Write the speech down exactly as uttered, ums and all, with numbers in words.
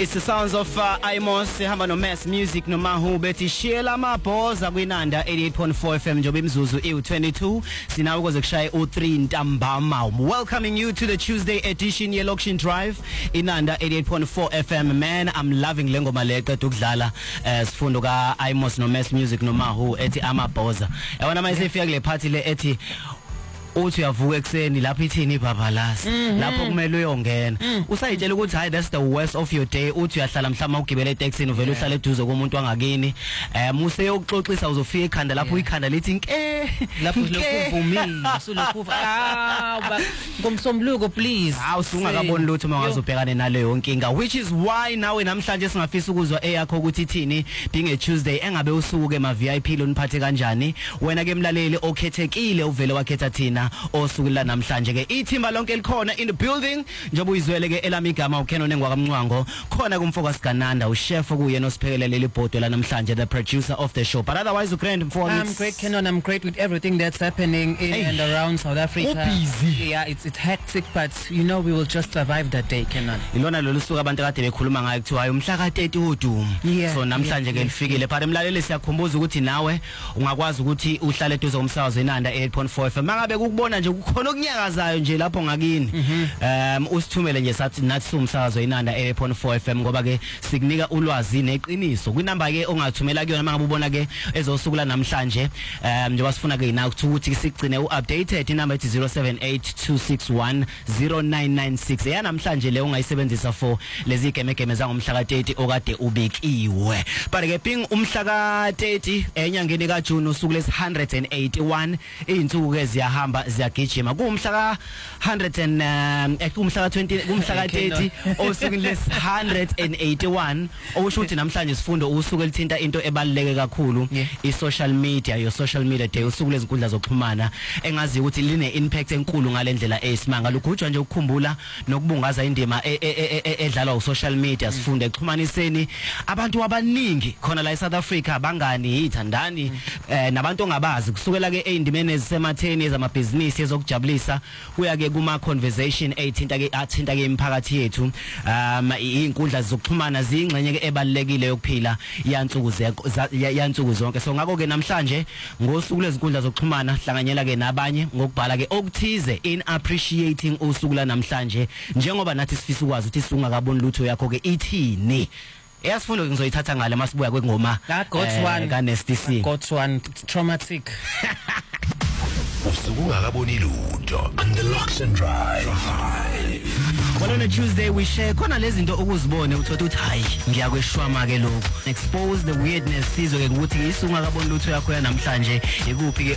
It's the sounds of uh, Amos ehamba no Mass Music no Mahu bethi shela amabhoza kwinanda eighty-eight point four F M njobe imzuzu e twenty-two sinawe ukuze kushaye u three ntambama. Welcoming you to the Tuesday edition ye Loction Drive inanda eighty-eight point four F M. Man, I'm loving lengoma leqeda ukudlala sifundo ka Amos no Mass Music no Mahu ethi amabhoza. Yabona manje sefika kule party le ethi uthi uyavuka ekseni lapho ithini ibhabalasi lapho kumele uyongena usayitshela ukuthi hayi that's the worst of your day uthi uyahlala mhlamba ugibele etaxini uvela uhlala eduze komuntu wangakiini em use yokuxoxisa uzofika ekhanda lapho ikhanda lithi nke lapho lokuvumile sulokhu ah ngomsombuluko please awusungakaboni lutho mangaze ubhekane naleyo nkinga, which is why nawe namhlanje singafisa ukuzwa eyakho ukuthi ithini being a Tuesday engabe usuke ema V I P loniphathe kanjani wena ke mlaleli okhethekile uvele wakhetha thina osukela namhlanje ke ithimba lonke likhona in the building njengoba uyizwele ke elami igama uKenon ngwakamncwango khona kumfoka sigananda uchef kuyena osiphekelele libhodo la namhlanje, the producer of the show, but otherwise uGrand mfoka. I'm great Kenon, I'm great with everything that's happening in hey. and around South Africa. Oh, busy. Yeah, it's it's hectic, but you know we will just survive that day Kenon. Ilona lolu suku abantu kade bekhuluma ngayo kuthiwa umhla ka thirty uDumo. So namhlanje ke lifikile, but emlaleli siyakhumbuza ukuthi nawe ungakwazi ukuthi uhlale eduze komsakazo inanda eight point four F M mangabe ukubona nje kukhona okunyakazayo nje lapho ngakini um usithumele nje sathi nathi sumsakazo inanda eight point four F M ngoba ke sikunika ulwazi neqiniso kwinamba ke ongathumela kuyona mangabe ubona ke ezosukula namhlanje um nje wasifuna ke ina ukuthi sigcine uupdated inamba ethi zero seven eight two six one zero nine nine six ya namhlanje le ungayisebenzisa for lezi gemegeme zangomhla ka thirty okade ubekiwe, but ke ping umhla ka thirty enyangeni ka June usuku lesi one hundred eighty-one izinsuku ke ziyahamba ziyagijima kumhla ka one hundred and umhla ka twenty kumhla ka thirty osuku lesi one hundred eighty-one okusho ukuthi namhlanje sifundo usuku elithinta into ebaluleke kakhulu i social media, your social media day usuku lezinkundla zokuxhumana engazi ukuthi line impact enkulu ngalendlela esimanga lugujwa nje ukukhumbula nokubungaza indima edlalwa u social media sifunde exhumaniseni abantu abaningi khona la eSouth Africa bangani ithandani nabantu ongabazi kusukela ke eindimene ezisematheni ezamabhizinisi ezokujabulisa kuya ke kuma conversation ethinta ke athinta ke imphakathi yethu um izinkundla zokuxhumana zingxenye ke ebalekile yokuphila yansuku yansuku zonke. So ngako ke namhlanje ngosuku lezinkundla zokuxhumana hlanganyela ke nabanye ngokubhala ke okuthize in appreciating usuku la namhlanje njengoba nathi sifisa ukwazi ukuthi singakaboni lutho yakho ke ithini. Eyasifundo ngizoyithatha ngale masibuya kwengoma ka Nasty C. Got one traumatic. Usukungakaboni lutho on the Loction Drive. Well, on a Tuesday we share khona lezi zinto ukuzibone uthothi uthi hayi ngiyakweshwama ke lokho expose the weirdness sizwe ke ukuthi isungakaboni lutho yakho namhlanje ikuphi ke